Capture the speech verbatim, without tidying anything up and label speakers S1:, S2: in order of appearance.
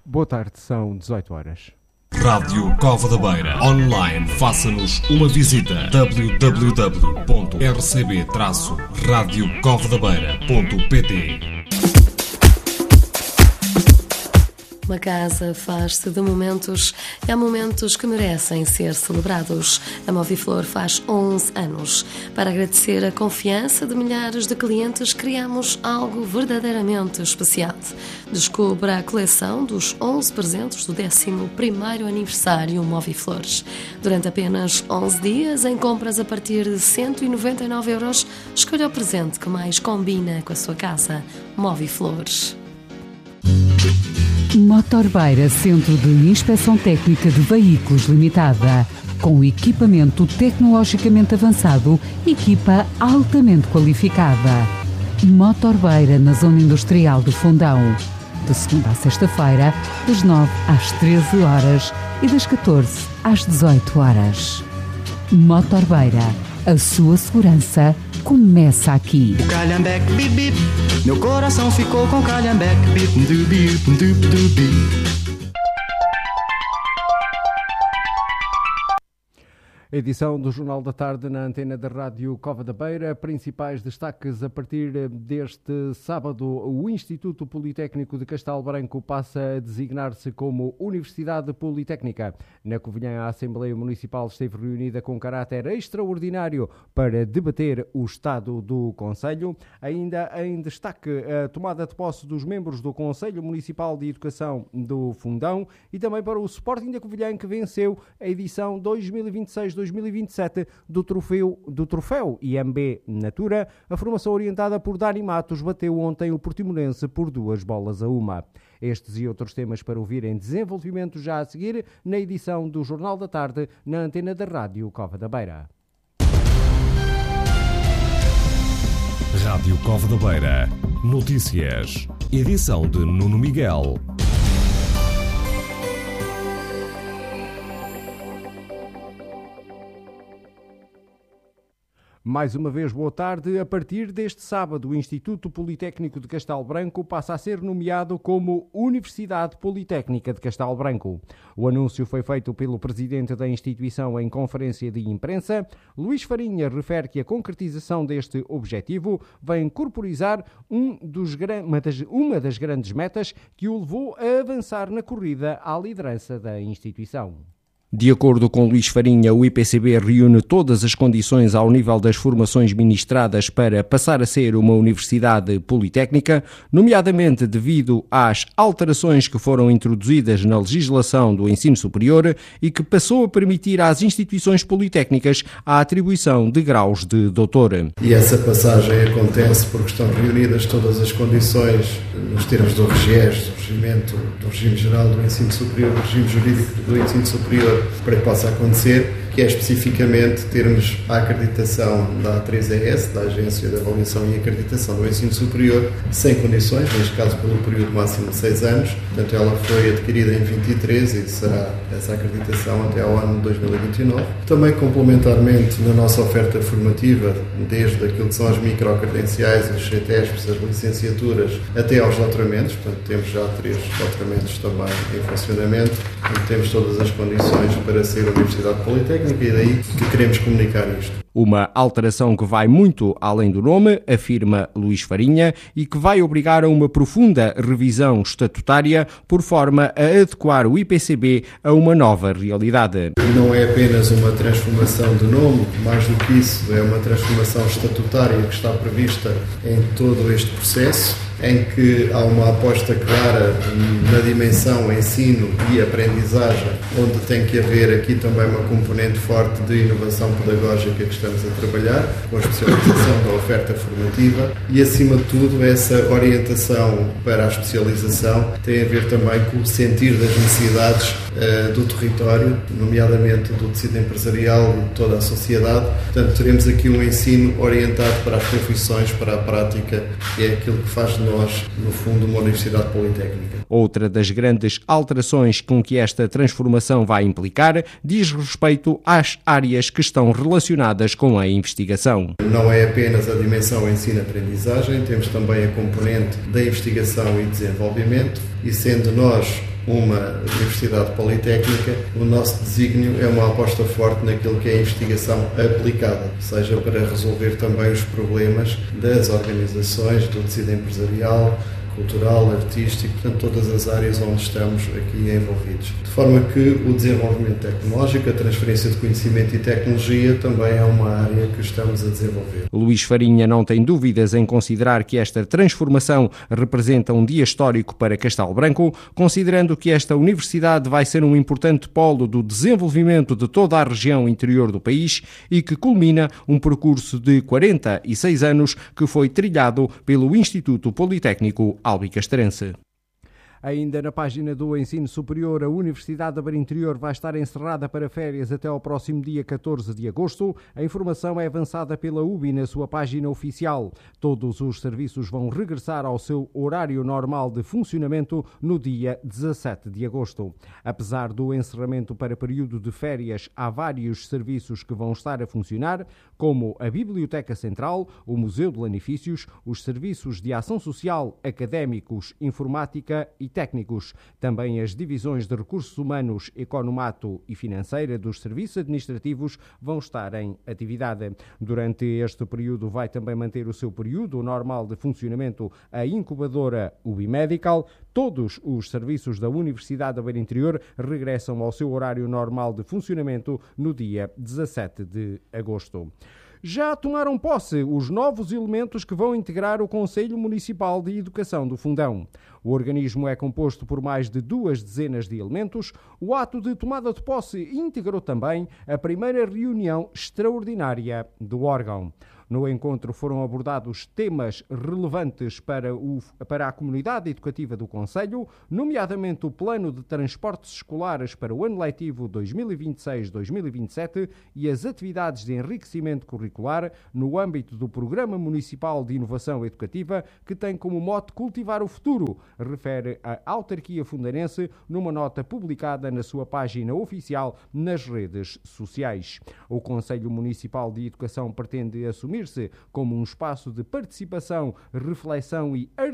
S1: Boa tarde, são dezoito horas.
S2: Rádio Cova da Beira. Online, faça-nos uma visita. w w w ponto r c b traço radio cova da beira ponto p t.
S3: Uma casa faz-se de momentos e há momentos que merecem ser celebrados. A Moviflor faz onze anos. Para agradecer a confiança de milhares de clientes, criamos algo verdadeiramente especial. Descubra a coleção dos onze presentes do décimo primeiro aniversário Moviflores. Durante apenas onze dias, em compras a partir de cento e noventa e nove euros, escolha o presente que mais combina com a sua casa. Moviflores.
S4: Motor Beira, Centro de Inspeção Técnica de Veículos Limitada. Com equipamento tecnologicamente avançado, equipa altamente qualificada. Motor Beira, na Zona Industrial do Fundão. De segunda a sexta-feira, das nove às treze horas e das catorze às dezoito horas. Motor Beira, a sua segurança começa aqui.
S5: O calhambeque, bip, bip. Meu coração ficou com calhambeque, bip, du, bip, du, du, bip.
S1: Edição do Jornal da Tarde na antena da Rádio Cova da Beira. Principais destaques a partir deste sábado. O Instituto Politécnico de Castelo Branco passa a designar-se como Universidade Politécnica. Na Covilhã, a Assembleia Municipal esteve reunida com caráter extraordinário para debater o estado do Conselho. Ainda em destaque, a tomada de posse dos membros do Conselho Municipal de Educação do Fundão e também para o Sporting da Covilhã, que venceu a edição dois mil e vinte e seis dois mil e vinte e sete do troféu, do troféu I M B Natura. A formação orientada por Dani Matos bateu ontem o Portimonense por duas bolas a uma. Estes e outros temas para ouvir em desenvolvimento já a seguir na edição do Jornal da Tarde na antena da Rádio Cova da Beira.
S2: Rádio Cova da Beira. Notícias. Edição de Nuno Miguel.
S1: Mais uma vez, boa tarde. A partir deste sábado, o Instituto Politécnico de Castelo Branco passa a ser nomeado como Universidade Politécnica de Castelo Branco. O anúncio foi feito pelo presidente da instituição em conferência de imprensa. Luís Farinha refere que a concretização deste objetivo vem corporizar um dos, uma, das, uma das grandes metas que o levou a avançar na corrida à liderança da instituição. De acordo com Luís Farinha, o I P C B reúne todas as condições ao nível das formações ministradas para passar a ser uma universidade politécnica, nomeadamente devido às alterações que foram introduzidas na legislação do ensino superior e que passou a permitir às instituições politécnicas a atribuição de graus de doutor.
S6: E essa passagem acontece porque estão reunidas todas as condições nos termos do REGES, do regimento, do regime geral do ensino superior, do regime jurídico do ensino superior, para que possa acontecer, que é especificamente termos a acreditação da A três E S, da Agência de Avaliação e Acreditação do Ensino Superior, sem condições, neste caso pelo período máximo de seis anos. Portanto, ela foi adquirida em vinte e três e será essa acreditação até ao ano de dois mil e vinte e nove. Também, complementarmente, na nossa oferta formativa, desde aquilo que são as microcredenciais, os C T E S Ps, as licenciaturas, até aos doutoramentos. Portanto, temos já três doutoramentos também em funcionamento e temos todas as condições para ser Universidade Politécnica. E daí que queremos comunicar isto.
S1: Uma alteração que vai muito além do nome, afirma Luís Farinha, e que vai obrigar a uma profunda revisão estatutária por forma a adequar o I P C B a uma nova realidade.
S6: Não é apenas uma transformação de nome, mais do que isso, é uma transformação estatutária que está prevista em todo este processo, em que há uma aposta clara na dimensão ensino e aprendizagem, onde tem que haver aqui também uma componente forte de inovação pedagógica que estamos a trabalhar, com a especialização da oferta formativa e, acima de tudo, essa orientação para a especialização tem a ver também com o sentir das necessidades uh, do território, nomeadamente do tecido empresarial e de toda a sociedade. Portanto, teremos aqui um ensino orientado para as profissões, para a prática, que é aquilo que faz de nós, no fundo, uma universidade politécnica.
S1: Outra das grandes alterações com que esta transformação vai implicar diz respeito às áreas que estão relacionadas com a investigação.
S6: Não é apenas a dimensão ensino-aprendizagem, temos também a componente da investigação e desenvolvimento, e sendo nós uma universidade politécnica, o nosso desígnio é uma aposta forte naquilo que é a investigação aplicada, seja para resolver também os problemas das organizações, do tecido empresarial, cultural, artístico, portanto todas as áreas onde estamos aqui envolvidos. De forma que o desenvolvimento tecnológico, a transferência de conhecimento e tecnologia também é uma área que estamos a desenvolver.
S1: Luís Farinha não tem dúvidas em considerar que esta transformação representa um dia histórico para Castelo Branco, considerando que esta universidade vai ser um importante polo do desenvolvimento de toda a região interior do país e que culmina um percurso de quarenta e seis anos que foi trilhado pelo Instituto Politécnico Albicastrense. Ainda na página do Ensino Superior, a Universidade da Beira Interior vai estar encerrada para férias até ao próximo dia catorze de agosto. A informação é avançada pela U B I na sua página oficial. Todos os serviços vão regressar ao seu horário normal de funcionamento no dia dezassete de agosto. Apesar do encerramento para período de férias, há vários serviços que vão estar a funcionar, como a Biblioteca Central, o Museu de Lanifícios, os serviços de ação social, académicos, informática e técnicos. Também as divisões de recursos humanos, economato e financeira dos serviços administrativos vão estar em atividade. Durante este período vai também manter o seu período normal de funcionamento a incubadora U B I Medical. Todos os serviços da Universidade da Beira Interior regressam ao seu horário normal de funcionamento no dia dezassete de agosto. Já tomaram posse os novos elementos que vão integrar o Conselho Municipal de Educação do Fundão. O organismo é composto por mais de duas dezenas de elementos. O ato de tomada de posse integrou também a primeira reunião extraordinária do órgão. No encontro foram abordados temas relevantes para, o, para a comunidade educativa do Concelho, nomeadamente o plano de transportes escolares para o ano letivo dois mil e vinte e seis dois mil e vinte e sete e as atividades de enriquecimento curricular no âmbito do Programa Municipal de Inovação Educativa, que tem como mote cultivar o futuro, refere a autarquia fundanense numa nota publicada na sua página oficial nas redes sociais. O Conselho Municipal de Educação pretende assumir como um espaço de participação, reflexão e